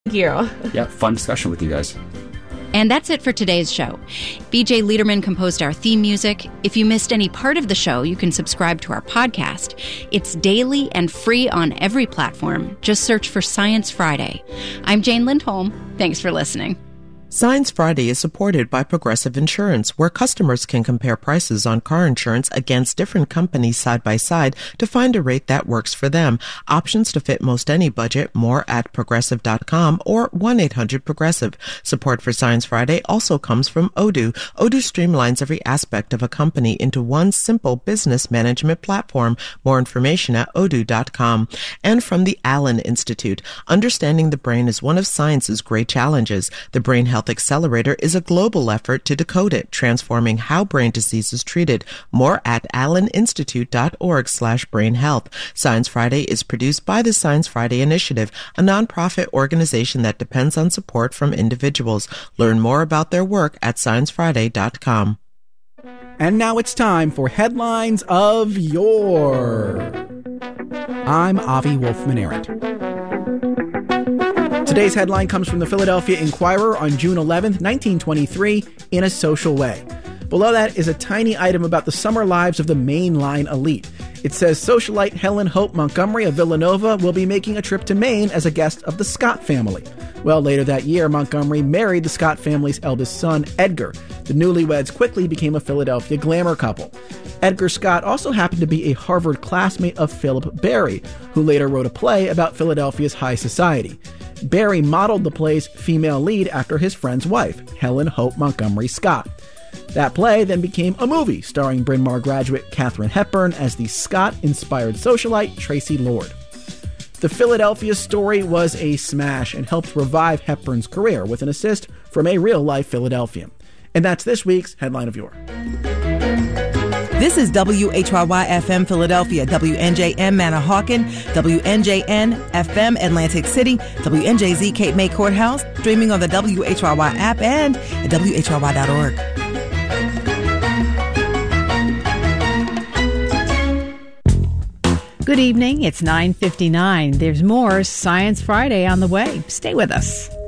Thank you. Yeah, fun discussion with you guys. And that's it for today's show. BJ Liederman composed our theme music. If you missed any part of the show, you can subscribe to our podcast. It's daily and free on every platform. Just search for Science Friday. I'm Jane Lindholm. Thanks for listening. Science Friday is supported by Progressive Insurance, where customers can compare prices on car insurance against different companies side by side to find a rate that works for them. Options to fit most any budget. More at Progressive.com or 1-800-PROGRESSIVE. Support for Science Friday also comes from Odoo. Odoo streamlines every aspect of a company into one simple business management platform. More information at Odoo.com. And from the Allen Institute. Understanding the brain is one of science's great challenges. The Brain Health Accelerator is a global effort to decode it, transforming how brain disease is treated. More at alleninstitute.org/brainhealth. Science Friday is produced by the Science Friday Initiative, a nonprofit organization that depends on support from individuals. Learn more about their work at sciencefriday.com. And now it's time for Headlines of Yore. I'm Avi Wolfman-Arent. Today's headline comes from the Philadelphia Inquirer on June 11th, 1923, in a social way. Below that is a tiny item about the summer lives of the mainline elite. It says socialite Helen Hope Montgomery of Villanova will be making a trip to Maine as a guest of the Scott family. Well, later that year, Montgomery married the Scott family's eldest son, Edgar. The newlyweds quickly became a Philadelphia glamour couple. Edgar Scott also happened to be a Harvard classmate of Philip Barry, who later wrote a play about Philadelphia's high society. Barry modeled the play's female lead after his friend's wife, Helen Hope Montgomery Scott. That play then became a movie starring Bryn Mawr graduate Katharine Hepburn as the Scott-inspired socialite Tracy Lord. The Philadelphia story was a smash and helped revive Hepburn's career with an assist from a real-life Philadelphian. And that's this week's Headline of Yore. This is WHYY-FM Philadelphia, WNJM Manahawkin, WNJN FM Atlantic City, WNJZ Cape May Courthouse, streaming on the WHYY app and at WHYY.org. Good evening. It's 9:59. There's more Science Friday on the way. Stay with us.